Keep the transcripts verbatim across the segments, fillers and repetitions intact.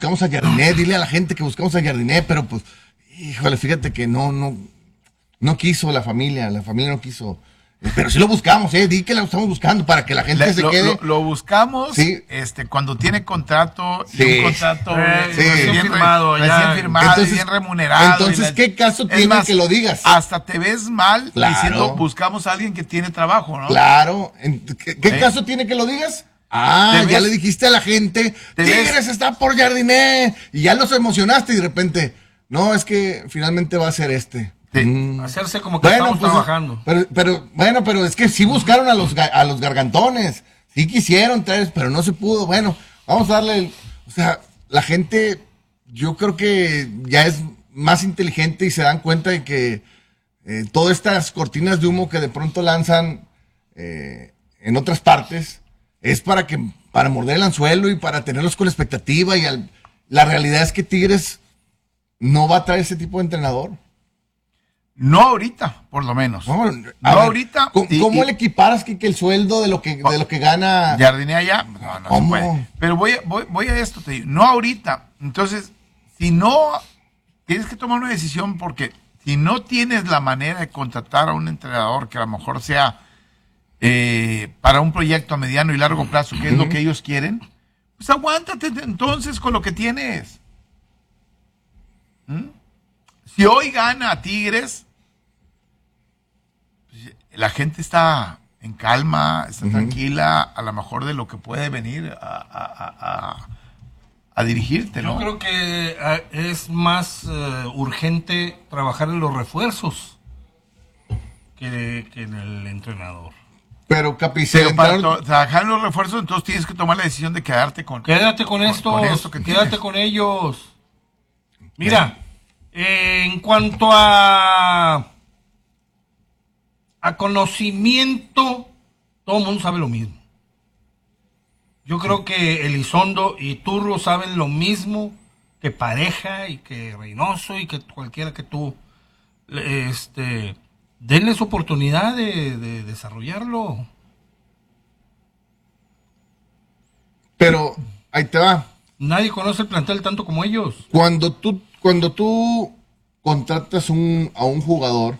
buscamos a Jardiné, dile a la gente que buscamos a Jardiné, pero pues, híjole, fíjate que no, no, no quiso la familia, la familia no quiso. Pero sí lo buscamos, eh, di que lo estamos buscando para que la gente Le, se lo, quede. Lo, lo buscamos, sí. este, cuando tiene contrato, sí. y un contrato eh, sí. bien, bien firmado, re, recién firmado, entonces, y bien remunerado. Entonces, la, ¿qué caso tiene más, que lo digas? Hasta te ves mal claro. diciendo buscamos a alguien que tiene trabajo, ¿no? Claro. ¿Qué, qué ¿Eh? caso tiene que lo digas? Ah, ya le dijiste a la gente, Tigres ves? Está por Jardiné, y ya los emocionaste y de repente, no, es que finalmente va a ser este. Sí. Mm. Hacerse como que bueno, estamos pues, trabajando. Pero, pero, bueno, pero es que sí buscaron a los, a los gargantones, sí quisieron traer, pero no se pudo. Bueno, vamos a darle, el, o sea, la gente, yo creo que ya es más inteligente y se dan cuenta de que eh, todas estas cortinas de humo que de pronto lanzan eh, en otras partes es para que para morder el anzuelo y para tenerlos con expectativa. Y al, la realidad es que Tigres no va a traer ese tipo de entrenador. No ahorita, por lo menos. No, no ver, ahorita. ¿Cómo, y, ¿cómo y, le equiparas que, que el sueldo de lo que, de lo que gana Jardiné allá? No, no se puede. Pero voy a, voy, voy a esto, te digo. No ahorita. Entonces, si no, tienes que tomar una decisión porque si no tienes la manera de contratar a un entrenador que a lo mejor sea eh, para un proyecto a mediano y largo plazo, que es lo que ellos quieren, pues aguántate entonces con lo que tienes. ¿Mm? Si hoy gana Tigres, pues, la gente está en calma, está uh-huh. tranquila, a lo mejor de lo que puede venir a, a, a, a dirigirte, ¿no? Yo creo que es más uh, urgente trabajar en los refuerzos que, que en el entrenador. Pero, Capi, Pero para to- trabajar en los refuerzos, entonces tienes que tomar la decisión de quedarte con... Quédate con, con estos, con esto que quédate tienes. Con ellos. Mira... En cuanto a, a conocimiento, todo el mundo sabe lo mismo. Yo creo que Elizondo y Turro saben lo mismo que Pareja y que Reynoso y que cualquiera que tú, este, denles oportunidad de, de desarrollarlo. Pero, ahí te va. Nadie conoce el plantel tanto como ellos. Cuando tú Cuando tú contratas un, a un jugador,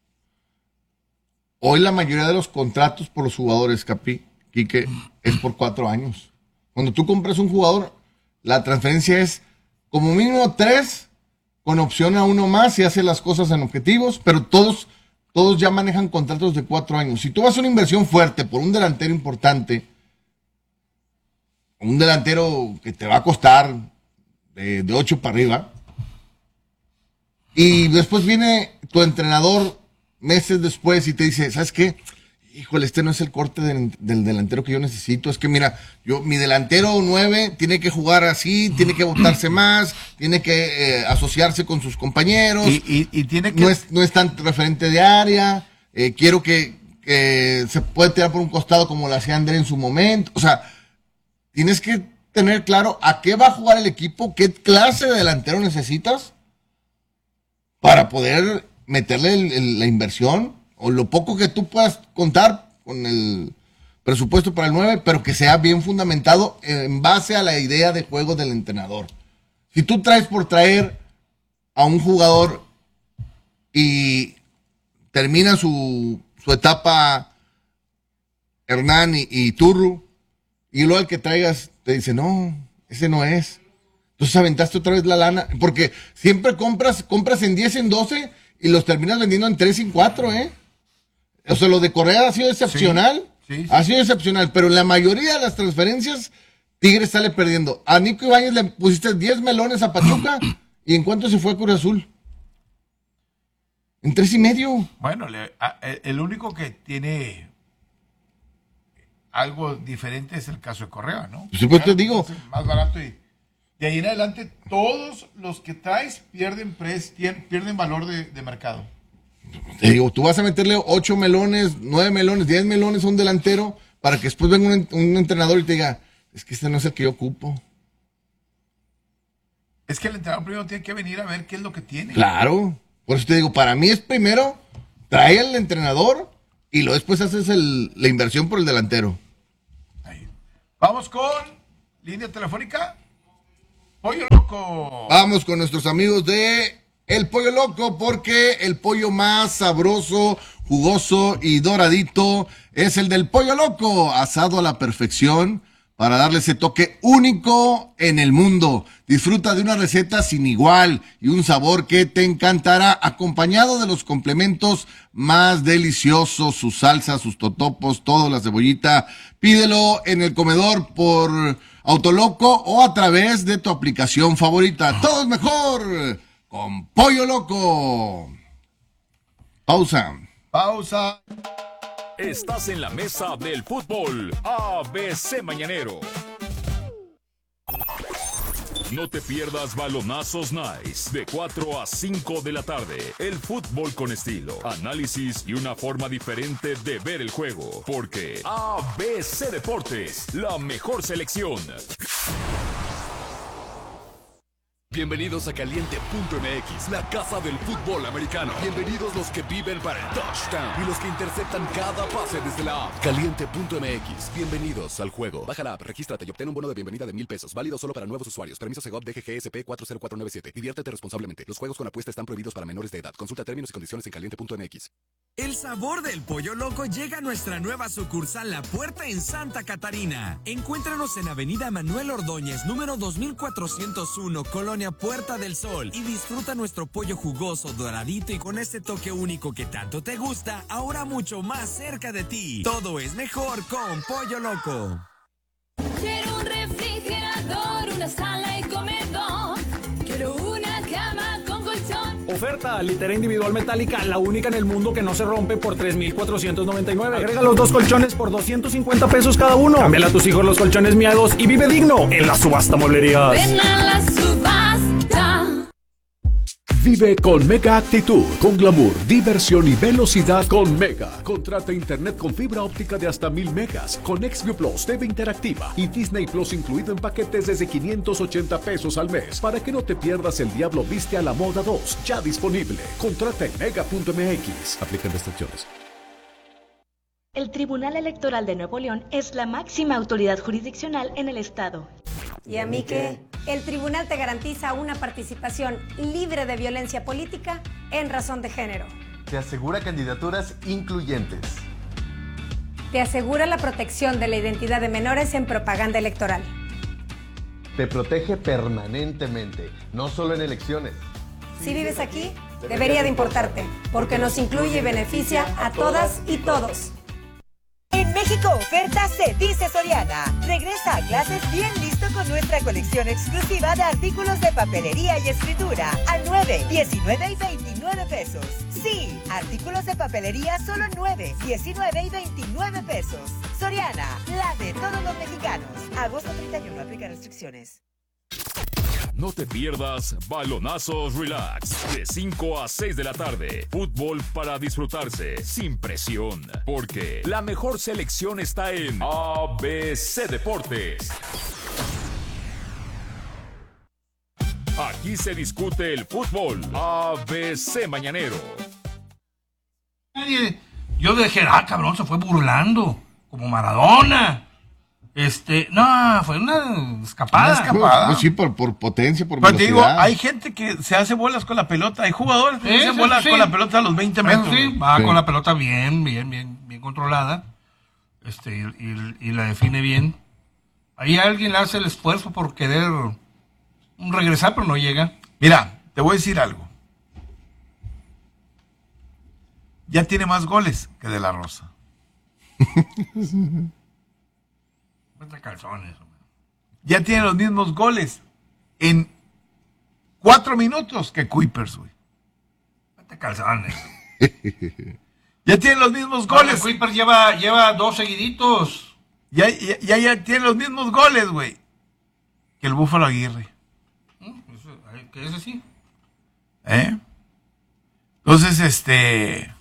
hoy la mayoría de los contratos por los jugadores, Capi, Quique, es por cuatro años. Cuando tú compras un jugador, la transferencia es como mínimo tres, con opción a uno más y hace las cosas en objetivos, pero todos, todos ya manejan contratos de cuatro años. Si tú vas a una inversión fuerte por un delantero importante, un delantero que te va a costar de, de ocho para arriba, y después viene tu entrenador meses después y te dice, ¿sabes qué? Híjole, este no es el corte del, del delantero que yo necesito. Es que mira, yo mi delantero nueve tiene que jugar así, tiene que botarse más, tiene que eh, asociarse con sus compañeros. Y, y, y tiene que... No es, no es tan referente de área. Eh, quiero que, que se puede tirar por un costado como lo hacía André en su momento. O sea, tienes que tener claro a qué va a jugar el equipo, qué clase de delantero necesitas para poder meterle el, el, la inversión o lo poco que tú puedas contar con el presupuesto para el nueve, pero que sea bien fundamentado en base a la idea de juego del entrenador. Si tú traes por traer a un jugador y termina su, su etapa Hernán y, y Turru, y luego el que traigas te dice, no, ese no es. Entonces aventaste otra vez la lana, porque siempre compras, compras en diez, en doce, y los terminas vendiendo en tres, en cuatro, ¿eh? O sea, lo de Correa ha sido excepcional, sí, sí, sí. ha sido excepcional, pero en la mayoría de las transferencias, Tigres sale perdiendo. A Nico Ibáñez le pusiste diez melones a Pachuca, ¿y en cuánto se fue a Cruz Azul? En tres y medio. Bueno, le, a, el único que tiene algo diferente es el caso de Correa, ¿no? Por supuesto, digo. Más barato y... De ahí en adelante, todos los que traes pierden, pres, pierden valor de, de mercado. Te digo, tú vas a meterle ocho melones, nueve melones, diez melones a un delantero para que después venga un, un entrenador y te diga, es que este no es el que yo ocupo. Es que el entrenador primero tiene que venir a ver qué es lo que tiene. Claro. Por eso te digo, para mí es primero, trae al entrenador y luego después haces el, la inversión por el delantero. Ahí. Vamos con línea telefónica. Pollo Loco. Vamos con nuestros amigos de El Pollo Loco, porque el pollo más sabroso, jugoso y doradito es el del Pollo Loco, asado a la perfección para darle ese toque único en el mundo. Disfruta de una receta sin igual y un sabor que te encantará, acompañado de los complementos más deliciosos, sus salsas, sus totopos, todo, la cebollita. Pídelo en el comedor por Autoloco o a través de tu aplicación favorita. Todo es mejor con Pollo Loco. Pausa. Pausa. Estás en la mesa del fútbol A B C Mañanero. No te pierdas Balonazos Nice de cuatro a cinco de la tarde. El fútbol con estilo, análisis y una forma diferente de ver el juego. Porque A B C Deportes, la mejor selección. Bienvenidos a Caliente punto M X, la casa del fútbol americano. Bienvenidos los que viven para el touchdown y los que interceptan cada pase desde la app. Caliente punto M X, bienvenidos al juego. Baja la app, regístrate y obtén un bono de bienvenida de mil pesos. Válido solo para nuevos usuarios. Permiso Segov D G G S P cuatro cero cuatro nueve siete. Diviértete responsablemente. Los juegos con apuesta están prohibidos para menores de edad. Consulta términos y condiciones en caliente punto M X. El sabor del Pollo Loco llega a nuestra nueva sucursal La Puerta en Santa Catarina. Encuéntranos en Avenida Manuel Ordóñez, número dos mil cuatrocientos uno, Colonia Puerta del Sol, y disfruta nuestro pollo jugoso, doradito y con ese toque único que tanto te gusta, ahora mucho más cerca de ti. Todo es mejor con Pollo Loco. Quiero un refrigerador, una sala y comedor. Quiero una cama con colchón. Oferta, litera individual metálica, la única en el mundo que no se rompe, por tres mil cuatrocientos noventa y nueve. Agrega los dos colchones por doscientos cincuenta pesos cada uno. Cámbiale a tus hijos los colchones miados y vive digno en la subasta mueblerías. Ven a la subasta. Vive con Mega Actitud, con glamour, diversión y velocidad con Mega. Contrata internet con fibra óptica de hasta mil megas, con Xview Plus, T V interactiva y Disney Plus incluido en paquetes desde quinientos ochenta pesos al mes. Para que no te pierdas El Diablo Viste a la Moda dos, ya disponible. Contrata en mega punto M X. Aplican restricciones. El Tribunal Electoral de Nuevo León es la máxima autoridad jurisdiccional en el estado. ¿Y a mí qué? El tribunal te garantiza una participación libre de violencia política en razón de género. Te asegura candidaturas incluyentes. Te asegura la protección de la identidad de menores en propaganda electoral. Te protege permanentemente, no solo en elecciones. Si vives aquí, debería de importarte, porque nos incluye y beneficia a todas y todos. En México Oferta se dice Soriana. Regresa a clases bien listo con nuestra colección exclusiva de artículos de papelería y escritura a nueve, diecinueve y veintinueve pesos. Sí, artículos de papelería solo nueve, diecinueve y veintinueve pesos. Soriana, la de todos los mexicanos. Agosto treinta y uno, aplica restricciones. No te pierdas Balonazos Relax de cinco a seis de la tarde. Fútbol para disfrutarse sin presión, porque la mejor selección está en A B C Deportes. Aquí se discute el fútbol. A B C Mañanero. Yo dije, ah, cabrón, se fue burlando, como Maradona. Este, no, fue una escapada. Una escapada. Pues sí, por, por potencia, por Pero te digo, velocidad. hay gente que se hace bolas con la pelota. Hay jugadores que Sí, se hacen sí, bolas sí. con la pelota a los veinte metros. Eso sí, va Sí. con la pelota bien, bien, bien, bien controlada. Este, y, y- y la define bien. Ahí alguien le hace el esfuerzo por querer regresar, pero no llega. Mira, te voy a decir algo. Ya tiene más goles que De La Rosa. Cuenta calzones. Ya tiene los mismos goles en cuatro minutos que Kuipers, güey. Cuenta calzones. Ya tiene los mismos Goles. goles. Kuipers lleva, lleva dos seguiditos. Ya, ya, ya, ya tiene los mismos goles, güey, que el Búfalo Aguirre. ¿Qué es así? ¿Eh? Entonces, este...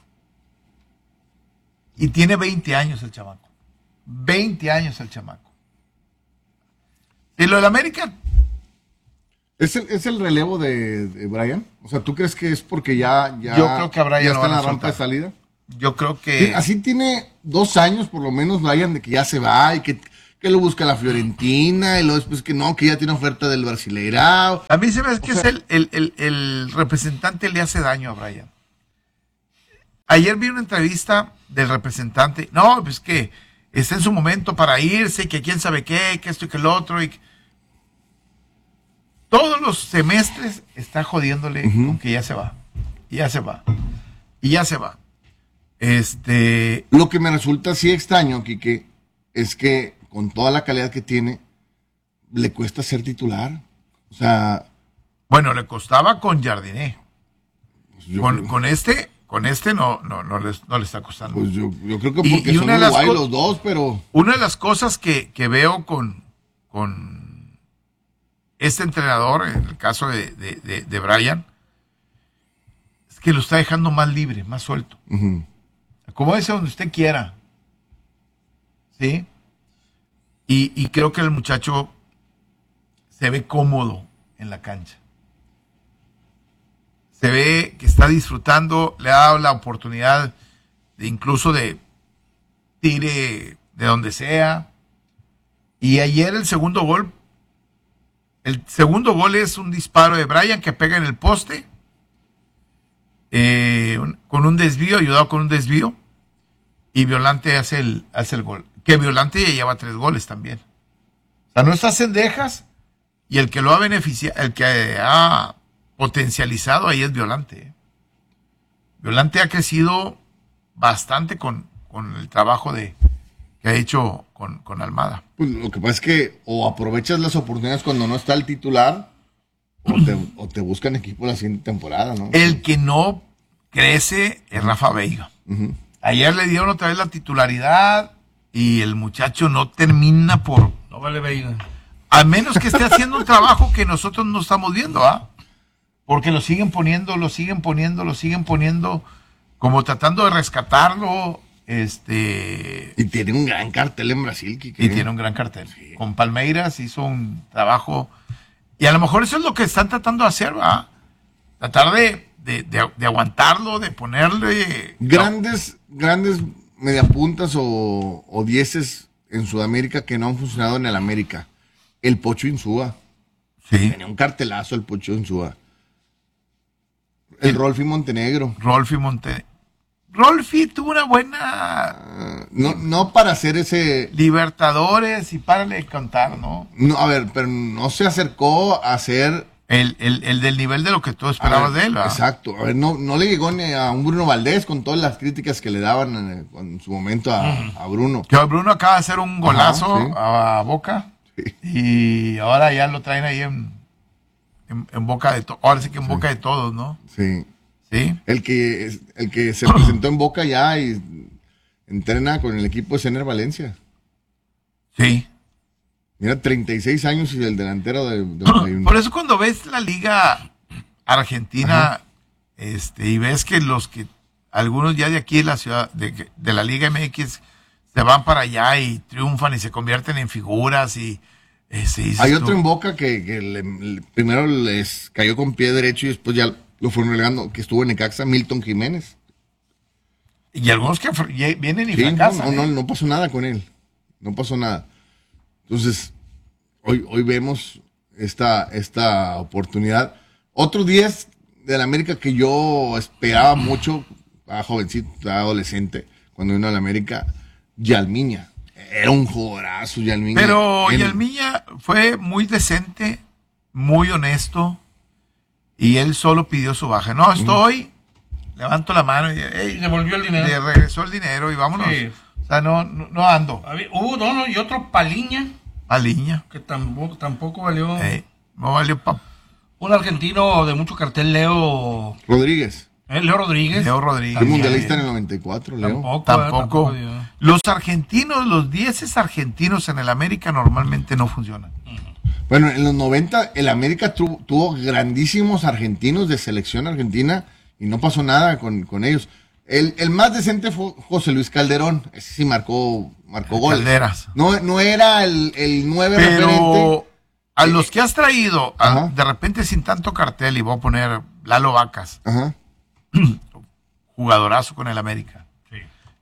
Y tiene veinte años el chamaco. veinte años el chamaco. ¿Y lo del América? ¿Es el, ¿Es el relevo de, de Brian? O sea, ¿tú crees que es porque ya, ya, Yo creo que a Brian ya lo está en van a la rampa de soltar. salida? Yo creo que... Sí, así tiene dos años por lo menos Brian de que ya se va y que, que lo busca la Fiorentina, y luego después que no, que ya tiene oferta del Brasileirao. A mí se me hace que O es sea, el, el, el, el representante le hace daño a Brian. Ayer vi una entrevista del representante. No, pues que está en su momento para irse, que quién sabe qué, que esto y que lo otro. Y que... Todos los semestres está jodiéndole uh-huh. con que ya se va. Y ya se va. Y ya se va. Este... Lo que me resulta así extraño, Quique, es que con toda la calidad que tiene, le cuesta ser titular. O sea... Bueno, le costaba con Jardiné. Pues yo con, creo... con este, con este no, no, no, les, no le está costando. Pues yo, yo creo que porque y, y son una de Uruguay co- los dos, pero... Una de las cosas que, que veo con, con este entrenador, en el caso de, de, de, de Brian, es que lo está dejando más libre, más suelto. Uh-huh. Como ese donde usted quiera. ¿Sí? Y, y creo que el muchacho se ve cómodo en la cancha. Se ve que está disfrutando, le ha dado la oportunidad de incluso de tire de donde sea. Y ayer el segundo gol, el segundo gol es un disparo de Brian que pega en el poste, eh, un, con un desvío, ayudado con un desvío, y Violante hace el, hace el gol. Que Violante ya lleva tres goles también. O sea, no está Cendejas, y el que lo ha beneficiado, el que ha potencializado ahí es Violante. ¿eh? Violante ha crecido bastante con, con el trabajo de que ha hecho con, con Almada. Pues lo que pasa es que o aprovechas las oportunidades cuando no está el titular, o te, o te buscan equipo la siguiente temporada, ¿no? El que no crece es Rafa Veiga. Uh-huh. Ayer le dieron otra vez la titularidad y el muchacho no termina por... No vale Veiga. A menos que esté haciendo un trabajo que nosotros no estamos viendo, ¿ah? Porque lo siguen poniendo, lo siguen poniendo, lo siguen poniendo, como tratando de rescatarlo. Este... Y tiene un gran cartel en Brasil, Quique. Y tiene un gran cartel. Sí. Con Palmeiras hizo un trabajo. Y a lo mejor eso es lo que están tratando de hacer, ¿va? Tratar de, de, de, de aguantarlo, de ponerle... Grandes, no. grandes mediapuntas o, o dieces en Sudamérica que no han funcionado en el América. El Pocho Insúa. Sí. Tenía un cartelazo el Pocho Insúa. El, el Rolfi Montenegro. Rolfi Montenegro. Rolfi tuvo una buena... Uh, no, no para hacer ese... Libertadores y para de contar, ¿no? No, a ver, pero no se acercó a ser... El, el, el del nivel de lo que tú esperabas ver, de él, ¿verdad? Exacto. A ver, no, no le llegó ni a un Bruno Valdés con todas las críticas que le daban en, en su momento a, uh-huh. a Bruno. Que Bruno acaba de hacer un golazo. Ajá, sí. a Boca sí. Y ahora ya lo traen ahí en, en, en boca de todos. Ahora sí que en sí. boca de todos, ¿no? Sí. Sí. El que, el que se presentó en Boca ya y entrena con el equipo de Cener Valencia. Sí. Mira, treinta y seis años y el delantero de... de Por eso cuando ves la liga argentina, ajá. este, y ves que los que, algunos ya de aquí de la ciudad, de, de la Liga M X, se van para allá y triunfan y se convierten en figuras y... Ese, Hay otro tú. en Boca que, que le, le, primero les cayó con pie derecho y después ya lo fueron relegando, que estuvo en Necaxa, Milton Jiménez. Y algunos que vienen y sí, fracasan. No, no, ¿eh? no pasó nada con él. No pasó nada. Entonces, hoy, hoy vemos esta, esta oportunidad. Otro diez de la América que yo esperaba mucho, a jovencito, a adolescente, cuando vino a la América, Yalmiña. Era un jugadorazo, Yalmiña. Pero en... Yalmiña fue muy decente, muy honesto, y él solo pidió su baja. No, estoy, mm. levanto la mano y hey, devolvió el dinero. Le regresó el dinero y vámonos. Sí. O sea, no, no, no ando. Hubo uh, no, no, y otro Paliña. Paliña. Que tampoco, tampoco valió. Hey, no valió pa... Un argentino de mucho cartel, Leo Rodríguez. ¿Eh? Leo Rodríguez. Leo Rodríguez. El mundialista en el noventa y cuatro, Leo. Tampoco. Tampoco. Eh, tampoco los argentinos, los dieces argentinos en el América normalmente no funcionan. Bueno, en los noventa el América tu, tuvo grandísimos argentinos de selección argentina y no pasó nada con, con ellos. El, el más decente fue José Luis Calderón. Ese sí marcó, marcó goles. Calderas. No, no era el, el nueve Pero referente. A eh, los que has traído, a, de repente sin tanto cartel, y voy a poner Lalo Vacas. Ajá. Jugadorazo con el América. Sí.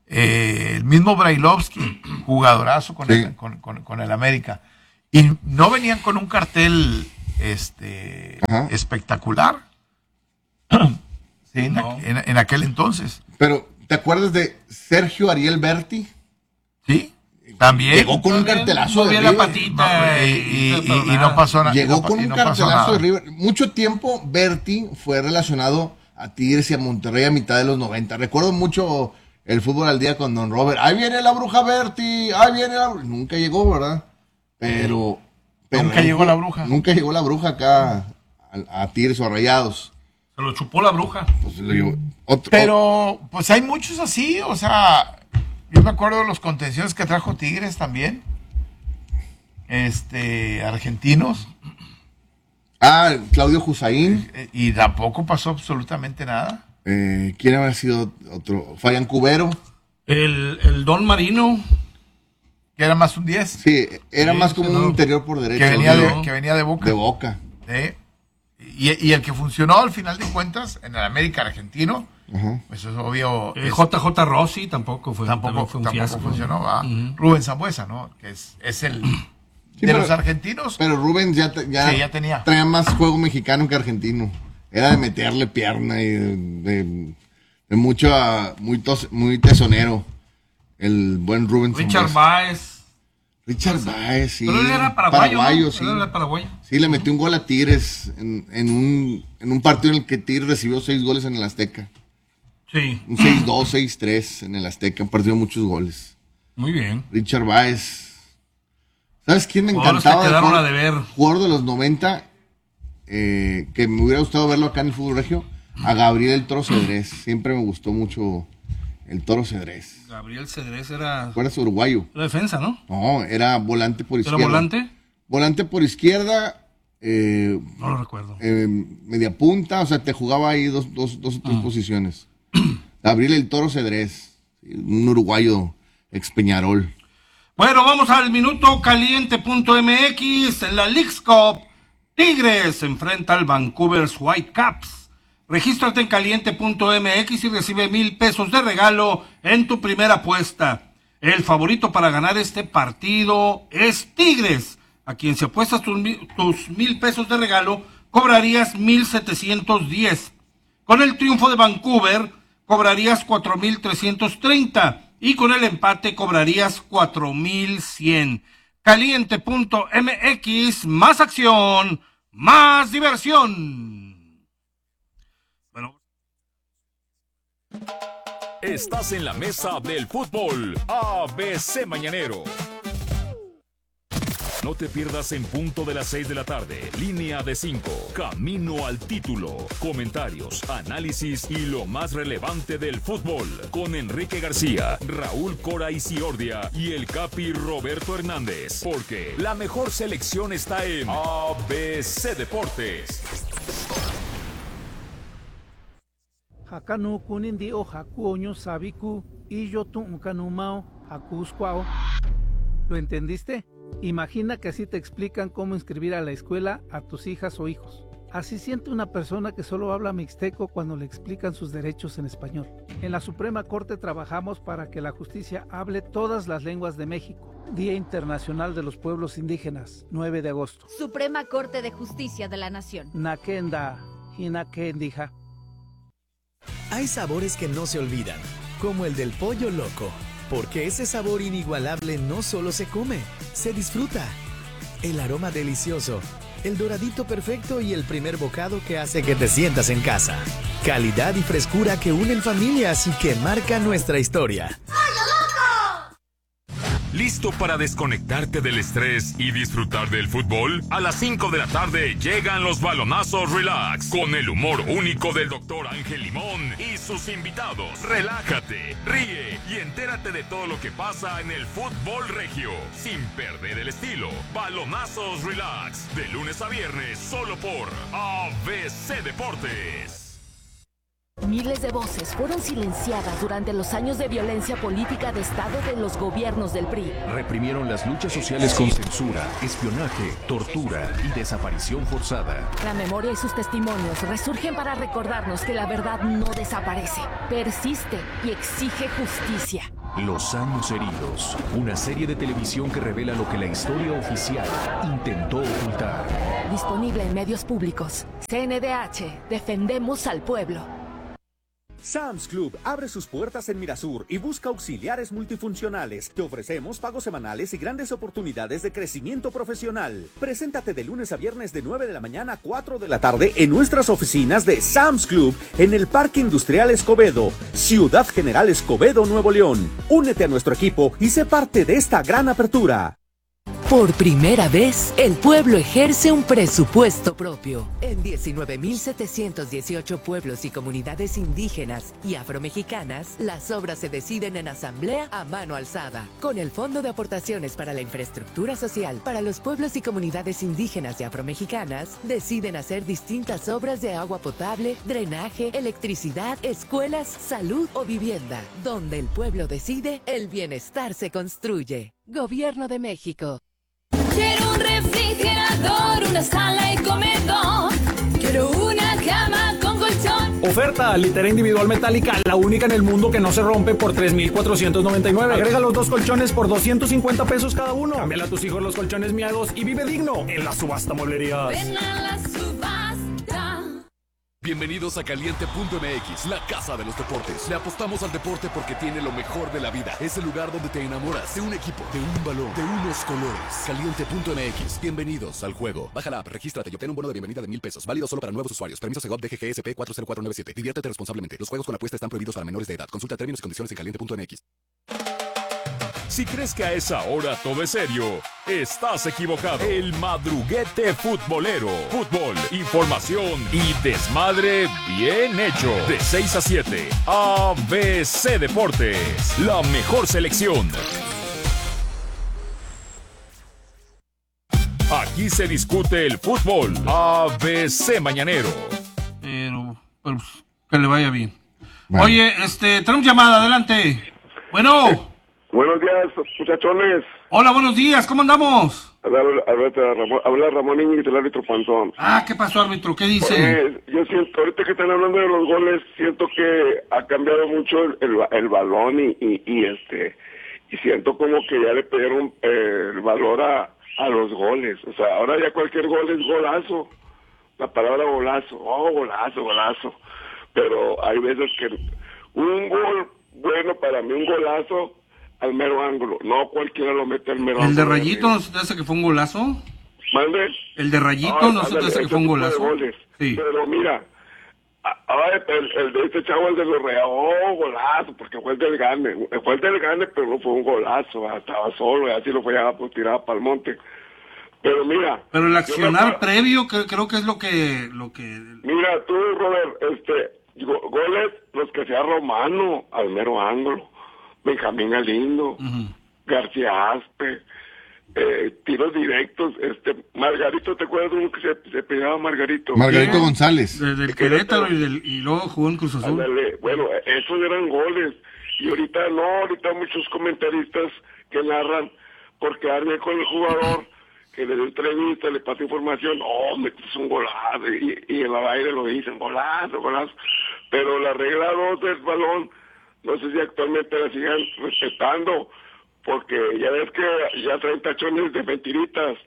eh, el mismo Brailovsky, jugadorazo con, sí. el, con, con, con el América. Y no venían con un cartel este espectacular. Sí, en, no. en, en aquel entonces. Pero, ¿te acuerdas de Sergio Ariel Berti? Sí. También. Llegó con también, un cartelazo de la River. patita no, y, y, y, y no pasó nada. Llegó no, con un no cartelazo de River. Mucho tiempo Berti fue relacionado a Tigres y a Monterrey a mitad de los noventa. Recuerdo mucho el Fútbol al Día con Don Robert. Ahí viene la bruja Berti, ahí viene la bruja. Nunca llegó, ¿verdad? Pero... pero nunca llegó la bruja. Nunca llegó la bruja acá a, a Tigres o a Rayados. Se lo chupó la bruja. Pues lo llevó. Otro, pero, otro. pues hay muchos así, o sea... Yo me acuerdo de los contenciones que trajo Tigres también. Este, argentinos. Ah, Claudio Husaín. Y tampoco pasó absolutamente nada. Eh, ¿Quién habrá sido otro? Fabián Cubero. El, el Don Marino. Que era más un diez. Sí, era sí, más como no, un interior por derecha. Que venía, ¿no? de, que venía de Boca. De Boca. ¿Sí? Y, y el que funcionó al final de cuentas en el América argentino. Uh-huh. Pues es obvio. El es, J J Rossi tampoco fue. Tampoco, fue un tampoco fiasco. funcionó. Uh-huh. Rubén Sambuesa, ¿no? Que es, es el sí, de pero, los argentinos. Pero Rubén ya, ya, sí, ya tenía. traía más juego mexicano que argentino. Era de meterle pierna y de, de, de mucho, muy, tos, muy tesonero. El buen Rubén Richard Báez. Richard Báez, sí. Pero él era paraguayo, paraguayo, ¿no? sí. Él era paraguayo. Sí, le metió un gol a Tigres en, en, un, en un partido en el que Tigres recibió seis goles en el Azteca. Sí. Un seis dos, seis tres en el Azteca. Han partido muchos goles. Muy bien. Richard Báez. ¿Sabes quién me Jugadores encantaba? Que quedaron de a deber. Jugador de los noventa, eh, que me hubiera gustado verlo acá en el fútbol regio, a Gabriel el Toro Cedrés. Siempre me gustó mucho el Toro Cedrés. Gabriel Cedrés era... ¿Recuerdas uruguayo? Era defensa, ¿no? No, era volante por izquierda. ¿Era volante? Volante por izquierda. Eh, no lo recuerdo. Eh, media punta, o sea, te jugaba ahí dos, dos, dos o tres mm. posiciones. Gabriel el Toro Cedrés, un uruguayo ex Peñarol. Bueno, vamos al minuto caliente punto m x. En la Leagues Cup, Tigres se enfrenta al Vancouver's Whitecaps. Regístrate en caliente punto m x y recibe mil pesos de regalo en tu primera apuesta. El favorito para ganar este partido es Tigres. A quien si apuestas tus, tus mil pesos de regalo, cobrarías mil setecientos diez. Con el triunfo de Vancouver, cobrarías cuatro mil trescientos treinta. Y con el empate, cobrarías cuatro mil cien. caliente punto m x, más acción, más diversión. Bueno. Estás en la mesa del fútbol A B C Mañanero. No te pierdas en punto de las seis de la tarde. Línea de cinco. Camino al título. Comentarios, análisis y lo más relevante del fútbol. Con Enrique García, Raúl Cora Isiordia y el Capi Roberto Hernández. Porque la mejor selección está en A B C Deportes. Hakanu kunindi o hakuoño sabiku y yo tu kanumao hakusquao. ¿Lo entendiste? Imagina que así te explican cómo inscribir a la escuela a tus hijas o hijos. Así siente una persona que solo habla mixteco cuando le explican sus derechos en español. En la Suprema Corte trabajamos para que la justicia hable todas las lenguas de México. Día Internacional de los Pueblos Indígenas, nueve de agosto. Suprema Corte de Justicia de la Nación. Nakenda, Hinakendija. Hay sabores que no se olvidan, como el del pollo loco. Porque ese sabor inigualable no solo se come, se disfruta. El aroma delicioso, el doradito perfecto y el primer bocado que hace que te sientas en casa. Calidad y frescura que unen familias y que marcan nuestra historia. ¿Listo para desconectarte del estrés y disfrutar del fútbol? A las cinco de la tarde llegan los balonazos Relax con el humor único del doctor Ángel Limón y sus invitados. Relájate, ríe y entérate de todo lo que pasa en el fútbol regio sin perder el estilo. Balonazos Relax de lunes a viernes solo por A B C Deportes. Miles de voces fueron silenciadas durante los años de violencia política de Estado de los gobiernos del P R I. Reprimieron las luchas sociales con censura, espionaje, tortura y desaparición forzada. La memoria y sus testimonios resurgen para recordarnos que la verdad no desaparece, persiste y exige justicia. Los años heridos, una serie de televisión que revela lo que la historia oficial intentó ocultar. Disponible en medios públicos. C N D H, defendemos al pueblo. Sam's Club abre sus puertas en Mirasur y busca auxiliares multifuncionales. Te ofrecemos pagos semanales y grandes oportunidades de crecimiento profesional. Preséntate de lunes a viernes de nueve de la mañana a cuatro de la tarde en nuestras oficinas de Sam's Club en el Parque Industrial Escobedo, Ciudad General Escobedo, Nuevo León. Únete a nuestro equipo y sé parte de esta gran apertura. Por primera vez, el pueblo ejerce un presupuesto propio. En diecinueve mil setecientos dieciocho pueblos y comunidades indígenas y afromexicanas, las obras se deciden en asamblea a mano alzada. Con el Fondo de Aportaciones para la Infraestructura Social para los pueblos y comunidades indígenas y afromexicanas, deciden hacer distintas obras de agua potable, drenaje, electricidad, escuelas, salud o vivienda. Donde el pueblo decide, el bienestar se construye. Gobierno de México. Quiero un refrigerador, una sala y comedor. Quiero una cama con colchón. Oferta, litera individual metálica, la única en el mundo que no se rompe por tres mil cuatrocientos noventa y nueve. Agrega los dos colchones por doscientos cincuenta pesos cada uno. Cámbiale a tus hijos los colchones miados y vive digno en la subasta mueblerías. Ven a la subasta. Bienvenidos a Caliente punto M X, la casa de los deportes. Le apostamos al deporte porque tiene lo mejor de la vida. Es el lugar donde te enamoras de un equipo, de un balón, de unos colores. Caliente punto M X, bienvenidos al juego. Baja la app, regístrate y obtén un bono de bienvenida de mil pesos. Válido solo para nuevos usuarios. Permiso Segov D G G S P cuatro cero cuatro nueve siete. Diviértete responsablemente. Los juegos con apuesta están prohibidos para menores de edad. Consulta términos y condiciones en Caliente punto M X. Si crees que a esa hora todo es serio, estás equivocado. El madruguete futbolero. Fútbol, información y desmadre bien hecho. De seis a siete, A B C Deportes. La mejor selección. Aquí se discute el fútbol. A B C Mañanero. Pero, pero que le vaya bien. Bueno. Oye, este, tenemos llamada, adelante. Bueno. Buenos días, muchachones. Hola, buenos días, ¿cómo andamos? Habla, habla, Ramón, habla Ramón Íñiguez, el árbitro Panzón. Ah, ¿qué pasó, árbitro? ¿Qué dice? Eh, yo siento, ahorita que están hablando de los goles, siento que ha cambiado mucho el, el, el balón y, y, y este y siento como que ya le perdieron eh, el valor a, a los goles. O sea, ahora ya cualquier gol es golazo. La palabra golazo, oh, golazo, golazo. Pero hay veces que un gol bueno para mí, un golazo al mero ángulo, no cualquiera lo mete al mero ángulo. ¿El de Rayito de no se te hace que fue un golazo? ¿Mande? ¿El de Rayito no, no se te hace que fue un golazo? Sí. Pero mira, ahora el, el de este chavo, el de los Reales, oh, golazo, porque fue el del Gane, fue el del Gane, pero no fue un golazo, estaba solo, y así lo fue a pues, tirar para el monte. Pero mira... Pero el accionar me... previo que, creo que es lo que, lo que... Mira, tú, Robert, este, goles, los que sea Romano, al mero ángulo. Benjamín Galindo, uh-huh. García Aspe, eh, tiros directos, este, Margarito, ¿te acuerdas de uno que se, se pegaba Margarito? Margarito ¿Qué? González. Desde el Querétaro y, del, y luego jugó en Cruz Azul. Ándale, bueno, esos eran goles, y ahorita no, ahorita muchos comentaristas que narran, porque arme con el jugador, que le dé entrevista, le pasa información, oh, metes un golazo, y, y en el aire lo dicen, golazo, golazo, pero la regla dos del balón, no sé si actualmente la sigan respetando, porque ya ves que ya traen tachones de mentiritas.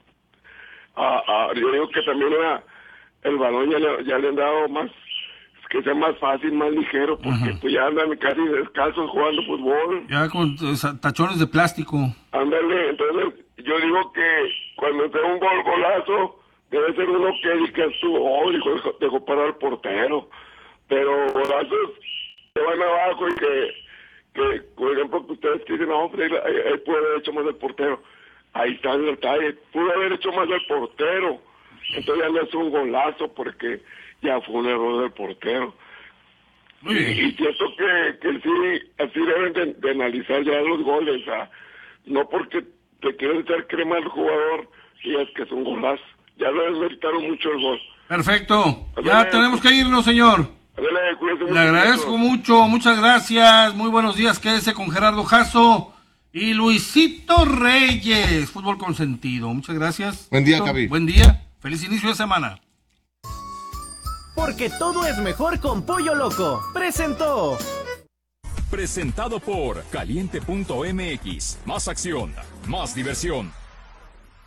Ah, ah, yo digo que también era, el balón ya le, ya le han dado más, que sea más fácil, más ligero, porque pues ya andan casi descalzos jugando fútbol. Ya con tachones de plástico. Ándale, entonces yo digo que cuando sea un gol golazo, debe ser uno que digas tú, oh, dejó, dejó parar al portero, pero golazos se van abajo y que, que por ejemplo, que ustedes dicen, no, él, él pudo haber hecho más del portero. Ahí está el detalle, pudo haber hecho más del portero. Entonces ya no es un golazo porque ya fue un error del portero. Y, y siento que, que sí, así deben de, de analizar ya los goles, o sea, no porque te quieren echar crema al jugador y es que es un golazo. Ya lo desmeritaron mucho el gol. Perfecto, ya Adele, tenemos que irnos, señor. Adele, cuídese mucho. Le agradezco mucho, muchas gracias, muy buenos días, quédese con Gerardo Jasso y Luisito Reyes, Fútbol Consentido. Muchas gracias. Buen día, Cabi. Buen día, feliz inicio de semana. Porque todo es mejor con Pollo Loco. Presentó. presentado por Caliente punto M X. Más acción, más diversión.